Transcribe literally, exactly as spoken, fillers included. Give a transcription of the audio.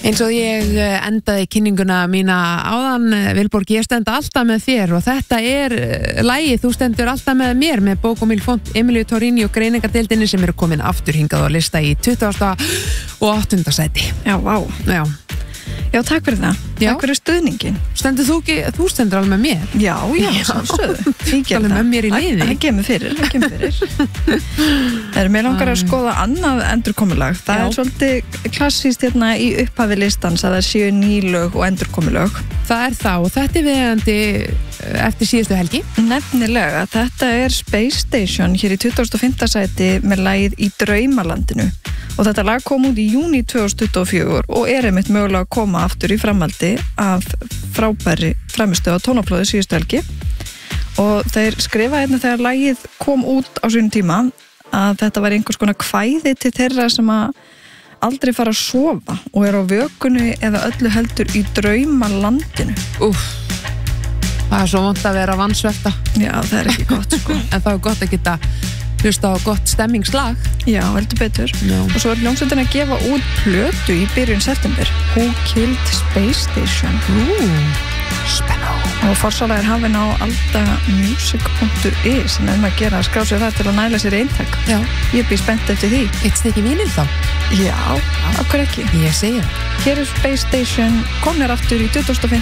Eins og ég endaði kynninguna mína áðan, Vilborg, ég stend alltaf með þér og þetta er lagið, þú stendur alltaf með mér með Bók og Milfont, Emilíu Torrini og greiningadeildinni sem eru komin aftur hingað og lista í tuttugasta og áttunda sæti. Já, vá. Já. Já, takk fyrir það. Já. Takk fyrir stuðningin. Stendur þú ekki, þú stendur alveg með mér? Já, já, samsöðu. Ég ger Alveg það. með mér í liði. Það kemur fyrir, það kemur fyrir. Það er mér langar að skoða annað endurkomulag. Það Já. er svolítið klassískt hérna í upphafi listans að það séu nýlög og endurkomulög. Það er það og þetta er viðandi eftir síðustu helgi. Nefnilega, þetta er Space Station hér í tuttugasta og fimmta sæti með lagið Í draumalandinu og þetta lag kom út í júní tvö þúsund tuttugu og fjögur og er einmitt mögulega að koma aftur í framhaldi af frábæri framistöðu á tónaflóði síðustu helgi og þeir skrifa hérna þegar lagið kom út á sínum tíma að þetta var einhvers konar kvæði til þeirra sem að aldrei fara að sofa og er á vökunni eða öllu heldur í draumalandinu. Úff, það er svo vont að vera vansvefta. Já, það er ekki gott sko. En það er gott að geta hlusta á gott stemmingslag. Já, heldur betur. Já. Og svo er hljómsveitin að gefa út plötu í byrjun september. Who Killed Space Station? Ú, spenná. Og forsala er hafin á aldamusic punktur is sem er maður að gera að skrá sér það til að næla sér eintak. Já. Ég bý spennt eftir því. Eitt stykki vínil þá? Já, okkur ekki. Ég segi það. Hér er Space Station, komnir aftur í tuttugasta og fimmta